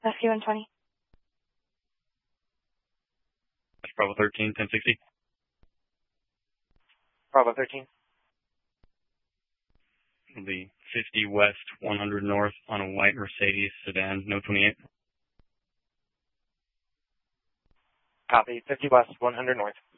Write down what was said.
Rescue 120. Bravo 13, 1060. Bravo 13. It'll be 50 west, 100 north on a white Mercedes sedan, no 28. Copy. 50 west, 100 north.